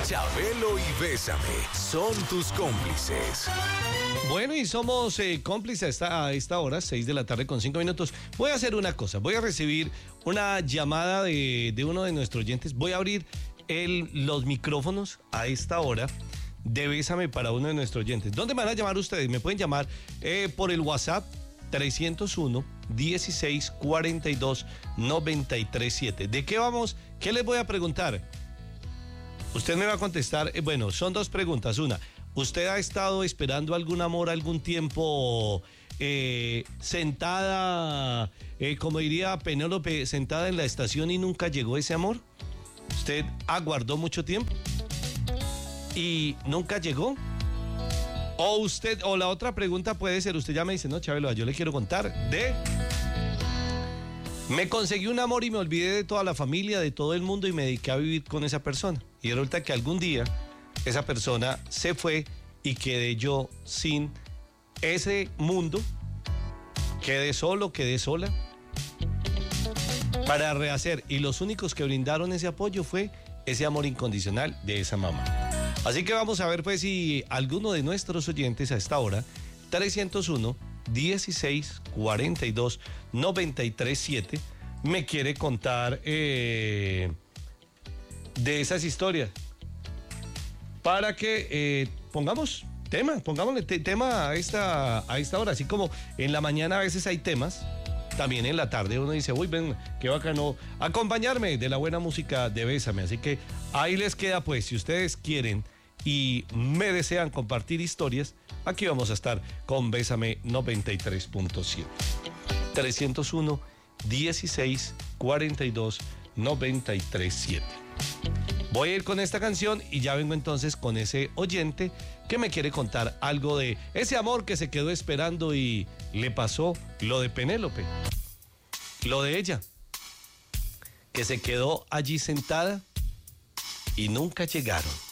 Chabelo y Bésame son tus cómplices. Bueno, y somos cómplices a esta hora, 6:05 p.m. Voy a hacer una cosa, voy a recibir una llamada de uno de nuestros oyentes. Voy a abrir los micrófonos a esta hora de Bésame para uno de nuestros oyentes. ¿Dónde me van a llamar ustedes? Me pueden llamar por el WhatsApp 301-1642-937. ¿De qué vamos? ¿Qué les voy a preguntar? Usted me va a contestar, bueno, son dos preguntas. Una, ¿usted ha estado esperando algún amor algún tiempo sentada, como diría Penélope, sentada en la estación y nunca llegó ese amor? ¿Usted aguardó mucho tiempo y nunca llegó? O la otra pregunta puede ser, usted ya me dice, no, Chabelo, yo le quiero contar me conseguí un amor y me olvidé de toda la familia, de todo el mundo y me dediqué a vivir con esa persona. Y resulta que algún día esa persona se fue y quedé yo sin ese mundo, quedé solo, quedé sola para rehacer. Y los únicos que brindaron ese apoyo fue ese amor incondicional de esa mamá. Así que vamos a ver pues si alguno de nuestros oyentes a esta hora, 301-1642-937, me quiere contar de esas historias. Para que pongámosle tema a esta hora. Así como en la mañana a veces hay temas, también en la tarde uno dice, uy, ven, qué bacano acompañarme de la buena música de Bésame. Así que ahí les queda pues, si ustedes quieren y me desean compartir historias, aquí vamos a estar con Bésame 93.7. 301-1642-937. Voy a ir con esta canción y ya vengo entonces con ese oyente que me quiere contar algo de ese amor que se quedó esperando y le pasó lo de Penélope. Lo de ella, que se quedó allí sentada y nunca llegaron.